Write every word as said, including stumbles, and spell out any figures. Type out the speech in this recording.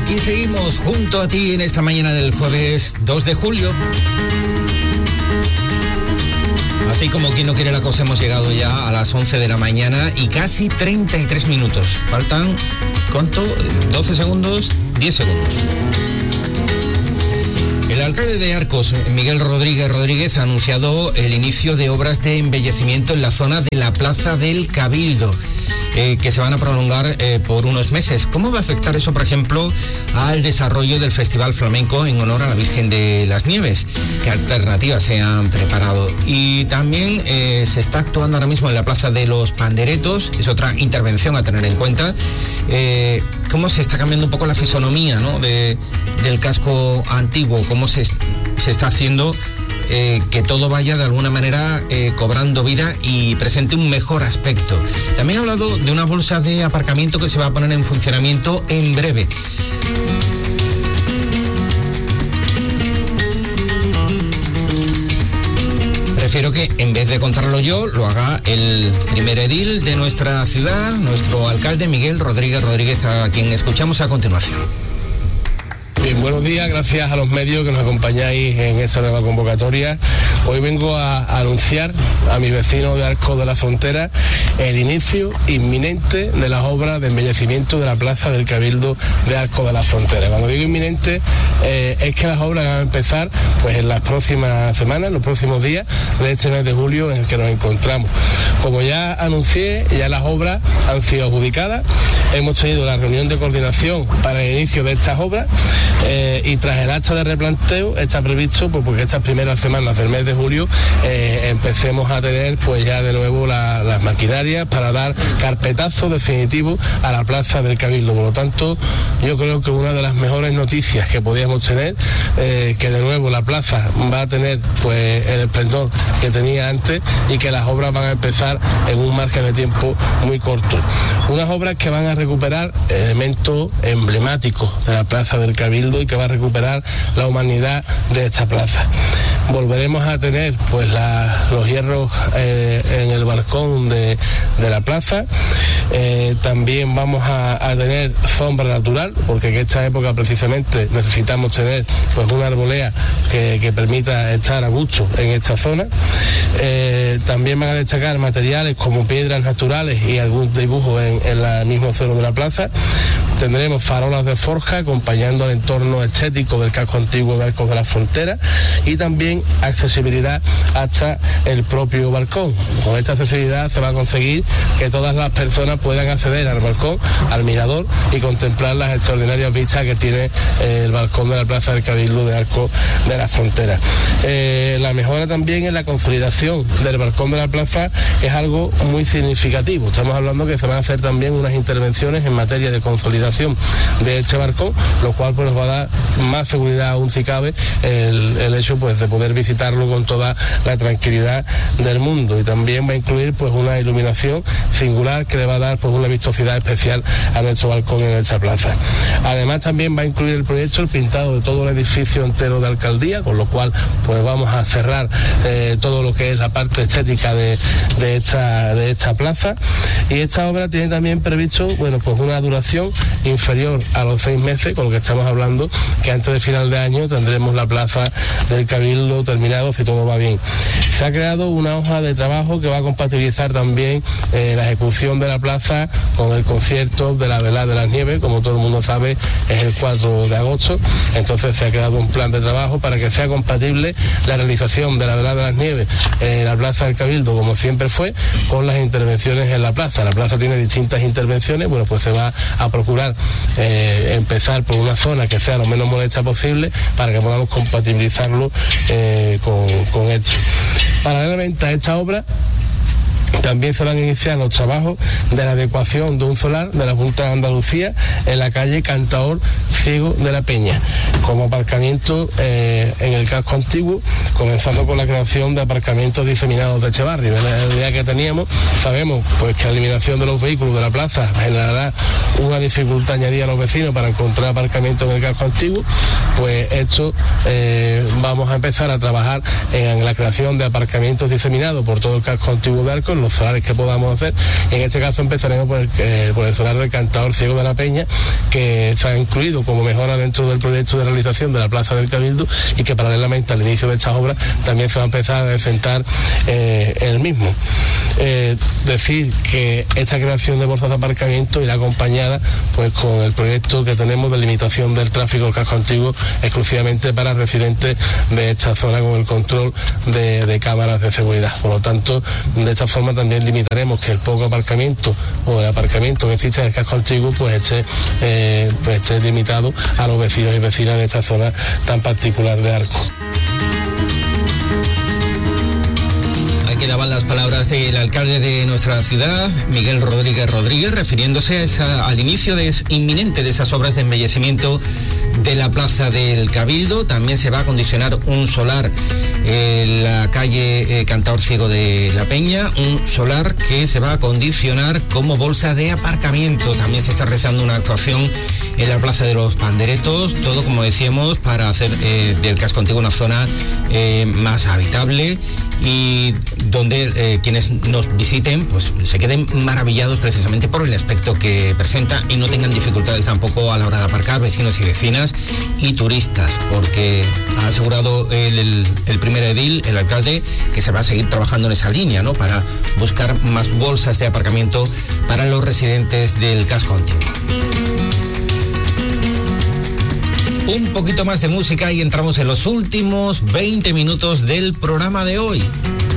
Aquí seguimos junto a ti en esta mañana del jueves dos de julio. Así como quien no quiere la cosa, hemos llegado ya a las once de la mañana y casi treinta y tres minutos. Faltan, ¿cuánto? doce segundos, diez segundos. El alcalde de Arcos, Miguel Rodríguez Rodríguez, ha anunciado el inicio de obras de embellecimiento en la zona de la Plaza del Cabildo, eh, que se van a prolongar eh, por unos meses. ¿Cómo va a afectar eso, por ejemplo, al desarrollo del Festival Flamenco en honor a la Virgen de las Nieves? ¿Qué alternativas se han preparado? Y también eh, se está actuando ahora mismo en la Plaza de los Panderetos, es otra intervención a tener en cuenta. Eh, ¿Cómo se está cambiando un poco la fisonomía, ¿no?, de, del casco antiguo? ¿Cómo se, se está haciendo eh, que todo vaya de alguna manera eh, cobrando vida y presente un mejor aspecto? También ha hablado de una bolsa de aparcamiento que se va a poner en funcionamiento en breve. Prefiero que en vez de contarlo yo, lo haga el primer edil de nuestra ciudad, nuestro alcalde Miguel Rodríguez Rodríguez, a quien escuchamos a continuación. Bien, buenos días, gracias a los medios que nos acompañáis en esta nueva convocatoria. Hoy vengo a, a anunciar a mis vecinos de Arcos de la Frontera el inicio inminente de las obras de embellecimiento de la Plaza del Cabildo de Arcos de la Frontera. Cuando digo inminente, eh, es que las obras van a empezar pues en las próximas semanas, en los próximos días de este mes de julio en el que nos encontramos. Como ya anuncié, ya las obras han sido adjudicadas, hemos tenido la reunión de coordinación para el inicio de estas obras. Eh, y tras el acta de replanteo está previsto pues, porque estas primeras semanas del mes de julio eh, empecemos a tener pues ya de nuevo la, las maquinarias para dar carpetazo definitivo a la Plaza del Cabildo. Por lo tanto, yo creo que una de las mejores noticias que podíamos tener, eh, que de nuevo la plaza va a tener pues el esplendor que tenía antes y que las obras van a empezar en un margen de tiempo muy corto. Unas obras que van a recuperar elementos emblemáticos de la Plaza del Cabildo y que va a recuperar la humanidad de esta plaza. Volveremos a tener pues la, los hierros eh, en el balcón de, de la plaza. Eh, también vamos a, a tener sombra natural, porque en esta época precisamente necesitamos tener pues una arbolea que, que permita estar a gusto en esta zona. Eh, también van a destacar materiales como piedras naturales y algún dibujo en, en el mismo suelo de la plaza. Tendremos farolas de forja acompañando al entorno estético del casco antiguo de Arcos de la Frontera y también accesibilidad hasta el propio balcón. Con esta accesibilidad se va a conseguir que todas las personas puedan acceder al balcón, al mirador y contemplar las extraordinarias vistas que tiene eh, el balcón de la Plaza del Cabildo de Arcos de la Frontera. Eh, la mejora también en la consolidación del balcón de la plaza es algo muy significativo. Estamos hablando que se van a hacer también unas intervenciones en materia de consolidación de este balcón, lo cual pues nos va a dar más seguridad aún si cabe el, el hecho pues de poder visitarlo con toda la tranquilidad del mundo, y también va a incluir pues una iluminación singular que le va a dar pues una vistosidad especial a nuestro balcón en esta plaza. Además también va a incluir el proyecto el pintado de todo el edificio entero de alcaldía, con lo cual pues vamos a cerrar eh, todo lo que es la parte estética de, de, esta, de esta plaza, y esta obra tiene también previsto bueno pues una duración inferior a los seis meses, con lo que estamos hablando que antes de final de año tendremos la Plaza del Cabildo terminado si todo va bien. Se ha creado una hoja de trabajo que va a compatibilizar también eh, la ejecución de la plaza con el concierto de la Velada de las Nieves. Como todo el mundo sabe, es el cuatro de agosto, entonces se ha creado un plan de trabajo para que sea compatible la realización de la Velada de las Nieves en la Plaza del Cabildo, como siempre fue, con las intervenciones en la plaza. La plaza tiene distintas intervenciones, bueno pues se va a procurar eh, empezar por una zona que sea lo menos molesta posible para que podamos compatibilizarlo eh, con, con esto. Paralelamente a esta obra también se van a iniciar los trabajos de la adecuación de un solar de la Junta de Andalucía en la calle Cantaor Ciego de la Peña, como aparcamiento eh, en el casco antiguo, comenzando con la creación de aparcamientos diseminados de este barrio. En la idea que teníamos, sabemos pues que la eliminación de los vehículos de la plaza generará una dificultad añadida a los vecinos para encontrar aparcamientos en el casco antiguo. Pues esto eh, vamos a empezar a trabajar en la creación de aparcamientos diseminados por todo el casco antiguo de Arcos, en los solares que podamos hacer. En este caso empezaremos por el, eh, por el solar del Cantador Ciego de la Peña, que está incluido como mejora dentro del proyecto de realización de la Plaza del Cabildo, y que paralelamente al inicio de estas obras también se va a empezar a decentar eh, el mismo. Eh, decir que esta creación de bolsas de aparcamiento irá acompañada pues con el proyecto que tenemos de limitación del tráfico del casco antiguo exclusivamente para residentes de esta zona, con el control de, de cámaras de seguridad. Por lo tanto, de esta forma también limitaremos que el poco aparcamiento o el aparcamiento que existe en el casco antiguo pues esté, eh, pues esté limitado a los vecinos y vecinas de esta zona tan particular de Arcos. Quedaban las palabras del alcalde de nuestra ciudad, Miguel Rodríguez Rodríguez, refiriéndose a esa, al inicio de, inminente de esas obras de embellecimiento de la Plaza del Cabildo. También se va a acondicionar un solar en la calle eh, Cantador Ciego de la Peña, un solar que se va a acondicionar como bolsa de aparcamiento. También se está realizando una actuación en la Plaza de los Panderetos, todo, como decíamos, para hacer eh, del casco antiguo una zona eh, más habitable, y donde eh, quienes nos visiten pues se queden maravillados precisamente por el aspecto que presenta y no tengan dificultades tampoco a la hora de aparcar, vecinos y vecinas y turistas, porque ha asegurado el, el, el primer edil, el alcalde, que se va a seguir trabajando en esa línea, ¿no?, para buscar más bolsas de aparcamiento para los residentes del casco antiguo. Un poquito más de música y entramos en los últimos veinte minutos del programa de hoy.